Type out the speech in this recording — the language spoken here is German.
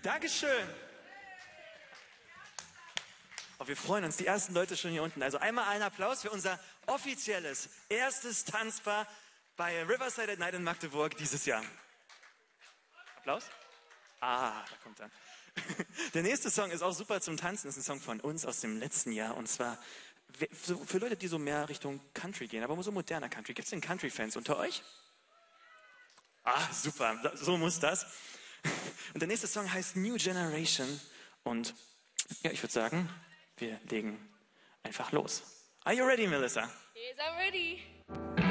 Dankeschön. Oh, wir freuen uns, die ersten Leute schon hier unten. Also einmal einen Applaus für unser offizielles erstes Tanzpaar bei Riverside at Night in Magdeburg dieses Jahr. Applaus? Da kommt er. Der nächste Song ist auch super zum Tanzen. Das ist ein Song von uns aus dem letzten Jahr. Und zwar für Leute, die so mehr Richtung Country gehen, aber so moderner Country. Gibt es denn Country-Fans unter euch? Super, so muss das. Und der nächste Song heißt New Generation. Und ja, ich würde sagen, wir legen einfach los. Are you ready, Melissa? Yes, I'm ready.